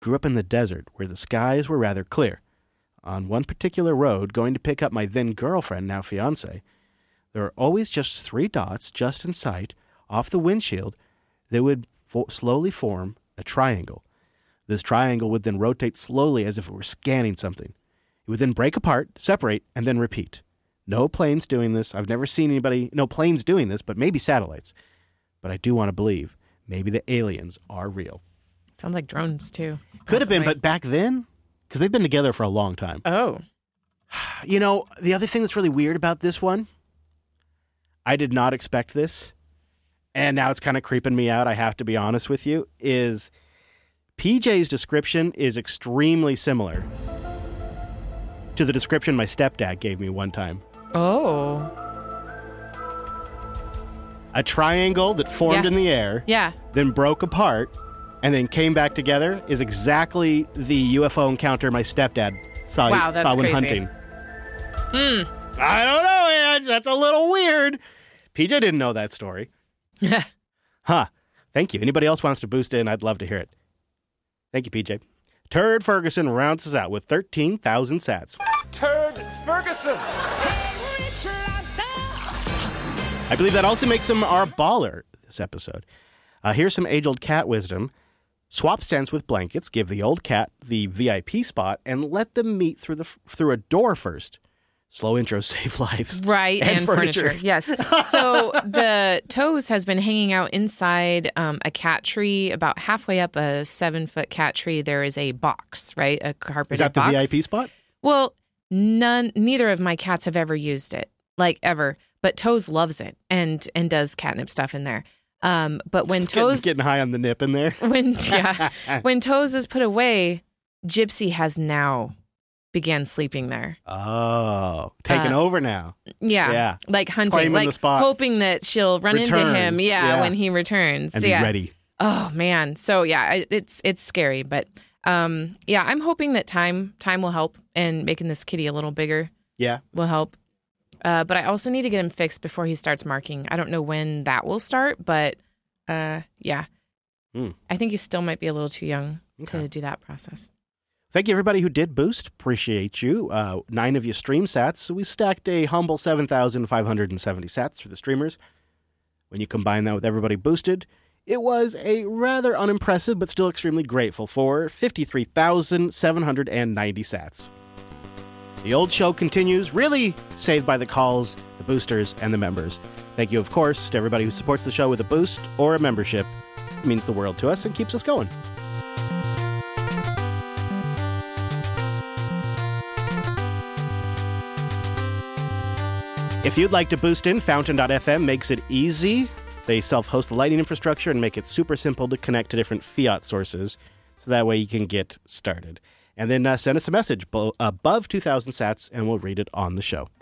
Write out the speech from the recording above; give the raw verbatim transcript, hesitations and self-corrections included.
Grew up in the desert where the skies were rather clear. On one particular road, going to pick up my then girlfriend, now fiancé, there were always just three dots just in sight off the windshield that would fo- slowly form a triangle. This triangle would then rotate slowly as if it were scanning something. It would then break apart, separate, and then repeat. No planes doing this. I've never seen anybody, no planes doing this, but maybe satellites. But I do want to believe maybe the aliens are real. Sounds like drones, too. Could have been, but back then, because they've been together for a long time. Oh. You know, the other thing that's really weird about this one, I did not expect this, and now it's kind of creeping me out, I have to be honest with you, is P J's description is extremely similar to the description my stepdad gave me one time. Oh. A triangle that formed Yeah. in the air, Yeah. then broke apart, and then came back together is exactly the U F O encounter my stepdad saw, Wow, that's saw when crazy. hunting. Hmm. I don't know, man. That's a little weird. P J didn't know that story. Huh. Thank you. Anybody else wants to boost in, I'd love to hear it. Thank you, P J. Turd Ferguson rounds us out with thirteen thousand sats. Turd Ferguson. I believe that also makes him our baller this episode. Uh, here's some age-old cat wisdom. Swap scents with blankets, give the old cat the V I P spot, and let them meet through the through a door first. Slow intros save lives. Right, and, And furniture. furniture. Yes. So the Toes has been hanging out inside um, a cat tree. About halfway up a seven-foot cat tree, there is a box, right? A carpeted Is that the box. V I P spot? Well, none. Neither of my cats have ever used it, like ever. But Toes loves it and and does catnip stuff in there. Um, but when Just Toes getting, getting high on the nip in there. when yeah when Toes is put away, Gypsy has now began sleeping there. Oh, taking Uh, over now. Yeah, Yeah. like hunting, Claiming like the spot. hoping that she'll run into Return. him. Yeah, Yeah. when he returns. And yeah. be ready. Oh man. So yeah, I- it's it's scary, but um, yeah, I'm hoping that time time will help and making this kitty a little bigger Yeah. will help. Uh, but I also need to get him fixed before he starts marking. I don't know when that will start, but uh, yeah, Mm. I think he still might be a little too young Okay. to do that process. Thank you, everybody who did boost. Appreciate you. Uh, nine of you stream sats, so we stacked a humble seven thousand five hundred seventy sats for the streamers. When you combine that with everybody boosted, it was a rather unimpressive but still extremely grateful for fifty-three thousand seven hundred ninety sats. The old show continues, really saved by the calls, the boosters, and the members. Thank you, of course, to everybody who supports the show with a boost or a membership. It means the world to us and keeps us going. If you'd like to boost in, Fountain dot f m makes it easy. They self-host the Lightning infrastructure and make it super simple to connect to different fiat sources, so that way you can get started. And then uh, send us a message bo- above two thousand sats, and we'll read it on the show.